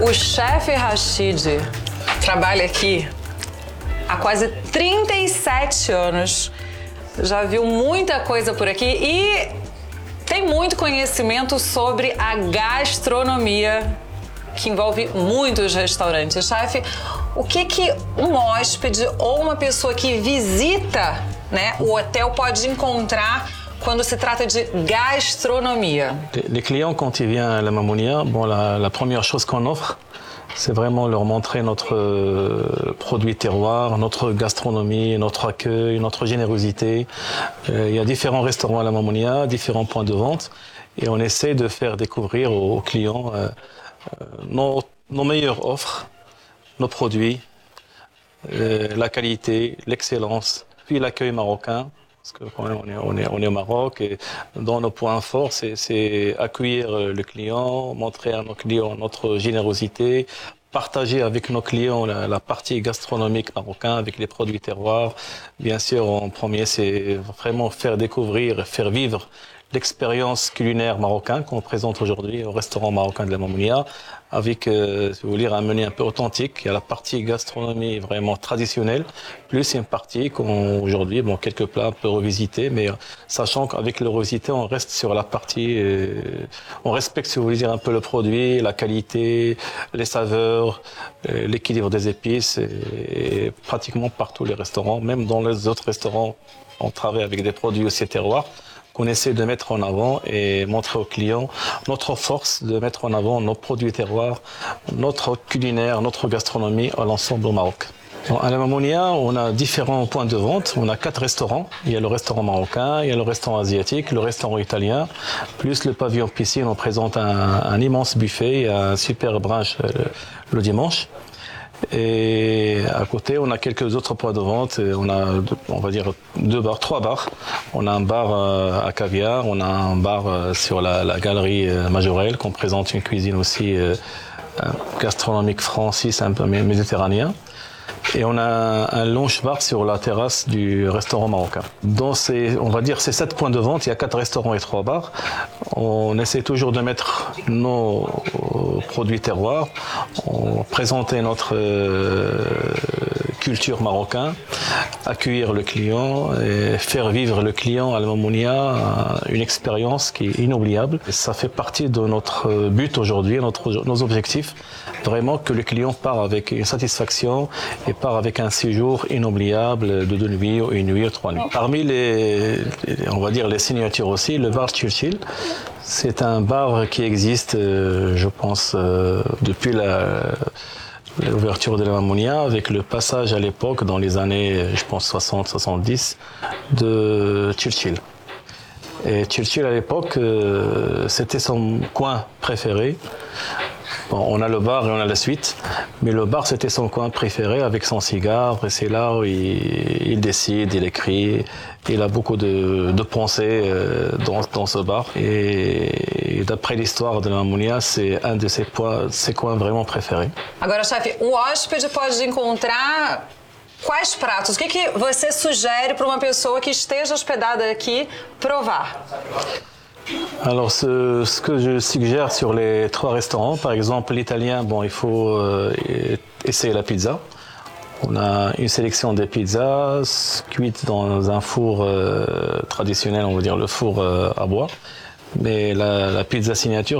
O chefe Rashid trabalha aqui há quase 37 anos. Já viu muita coisa por aqui e tem muito conhecimento sobre a gastronomia, que envolve muitos restaurantes. Chefe, o que um hóspede ou uma pessoa que visita, né, o hotel pode encontrar quando se trata de gastronomia? Les clients, quand ils viennent à la Mamounia, bon, la première chose qu'on offre, c'est vraiment leur montrer notre produit terroir, notre gastronomie, notre accueil, notre générosité. Il y a différents restaurants à la Mamounia, différents points de vente, et on essaie de faire découvrir aux clients nos meilleures offres, nos produits, la qualité, l'excellence, puis l'accueil marocain. Parce que quand même on est au Maroc et dans nos points forts, c'est accueillir le client, montrer à nos clients notre générosité, partager avec nos clients la partie gastronomique marocaine avec les produits terroirs. Bien sûr, en premier, c'est vraiment faire découvrir, faire vivre l'expérience culinaire marocaine qu'on présente aujourd'hui au restaurant marocain de la Mamounia avec, si vous voulez, un menu un peu authentique. Il y a la partie gastronomie vraiment traditionnelle, plus une partie qu'aujourd'hui, bon, quelques plats un peu revisités, mais sachant qu'avec le revisité, on reste sur la partie, on respecte, si vous voulez dire, un peu le produit, la qualité, les saveurs, l'équilibre des épices, et pratiquement partout les restaurants, même dans les autres restaurants, on travaille avec des produits aussi terroirs, qu'on essaie de mettre en avant et montrer aux clients notre force de mettre en avant nos produits terroirs, notre culinaire, notre gastronomie à l'ensemble au Maroc. À la Mamounia, on a différents points de vente. On a 4 restaurants. Il y a le restaurant marocain, il y a le restaurant asiatique, le restaurant italien, plus le pavillon piscine. On présente un immense buffet et un super brunch le dimanche. Et à côté, on a quelques autres points de vente. On a, on va dire, 3 bars. On a un bar à caviar, on a un bar sur la galerie Majorelle, qu'on présente une cuisine aussi gastronomique française, un peu méditerranéen. Et on a un lounge bar sur la terrasse du restaurant marocain. Dans on va dire, ces 7 points de vente, il y a 4 restaurants et 3 bars. On essaie toujours de mettre nos produits terroirs, présenter notre culture marocaine, accueillir le client et faire vivre le client à la Mamounia une expérience qui est inoubliable. Et ça fait partie de notre but aujourd'hui, nos objectifs, vraiment que le client part avec une satisfaction et part avec un séjour inoubliable de 2 nuits, 1 nuit ou 3 nuits. Parmi on va dire les signatures aussi, le bar Churchill, c'est un bar qui existe, je pense, depuis l'ouverture de la Mamounia, avec le passage à l'époque, dans les années, je pense, 60-70, de Churchill. Et Churchill, à l'époque, c'était son coin préféré. Bon, on a le bar et on a la suite, mais le bar, c'était son coin préféré avec son cigare, et c'est là où il décide, il écrit, il a beaucoup de pensées dans ce bar. Et d'après l'histoire de la Mamounia, c'est un de ses coins vraiment préférés. Agora, chefe, o hóspede pode encontrar quais pratos? O que você sugere para uma pessoa que esteja hospedada aqui provar? Alors, ce que je suggère sur les 3 restaurants, par exemple l'italien, bon, il faut essayer la pizza. On a une sélection de pizzas cuites dans un four traditionnel, on va dire le four à bois. Mais la pizza signature,